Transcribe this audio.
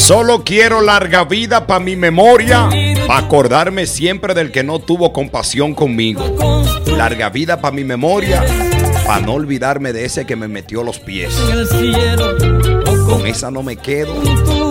Solo quiero larga vida para mi memoria, para acordarme siempre del que no tuvo compasión conmigo. Larga vida para mi memoria, para no olvidarme de ese que me metió los pies. Con esa no me quedo.